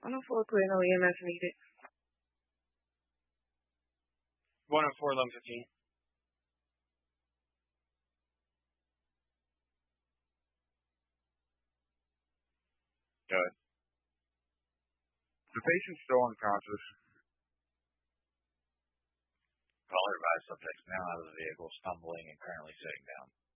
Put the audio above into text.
104 clear, no EMS needed. 104, 1115. Good. The patient's still unconscious. Caller advised subjects now out of the vehicle, stumbling and currently sitting down.